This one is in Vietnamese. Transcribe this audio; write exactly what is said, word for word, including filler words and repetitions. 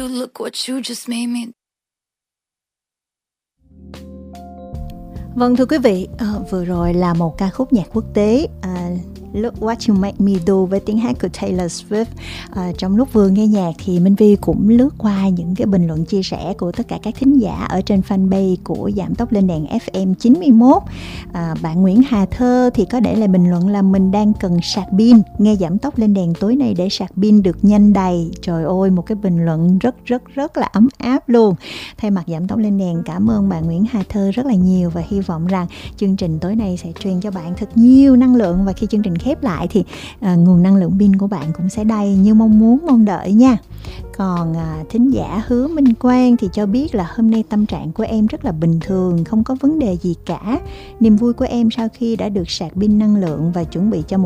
you, look what you just made me. Vâng thưa quý vị, à, vừa rồi là một ca khúc nhạc quốc tế, à, Look What You Make Me Do với tiếng hát của Taylor Swift. À, trong lúc vừa nghe nhạc thì Minh Vi cũng lướt qua những cái bình luận chia sẻ của tất cả các thính giả ở trên fanpage của Giảm Tốc Lên Đèn ép em chín mươi mốt. À, bạn Nguyễn Hà Thơ thì có để lại bình luận là mình đang cần sạc pin, nghe Giảm Tốc Lên Đèn tối nay để sạc pin được nhanh đầy. Trời ơi, một cái bình luận rất rất rất là ấm áp luôn. Thay mặt Giảm Tốc Lên Đèn cảm ơn bạn Nguyễn Hà Thơ rất là nhiều, và hy vọng rằng chương trình tối nay sẽ truyền cho bạn thật nhiều năng lượng, và khi chương trình khép lại thì à, nguồn năng lượng pin của bạn cũng sẽ đầy như mong muốn mong đợi nha. Còn à, thính giả Hứa Minh Quang thì cho biết là hôm nay tâm trạng của em rất là bình thường, không có vấn đề gì cả. Niềm vui của em sau khi đã được sạc pin năng lượng và chuẩn bị cho một